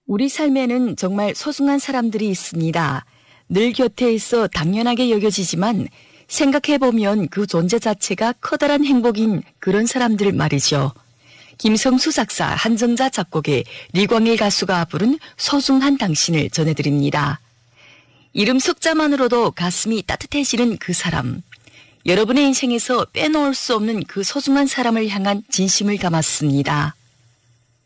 우리 삶에는 정말 소중한 사람들이 있습니다. 늘 곁에 있어 당연하게 여겨지지만 생각해보면 그 존재 자체가 커다란 행복인 그런 사람들 말이죠. 김성수 작사, 한정자 작곡의 리광일 가수가 부른 소중한 당신을 전해드립니다. 이름 석자만으로도 가슴이 따뜻해지는 그 사람. 여러분의 인생에서 빼놓을 수 없는 그 소중한 사람을 향한 진심을 담았습니다.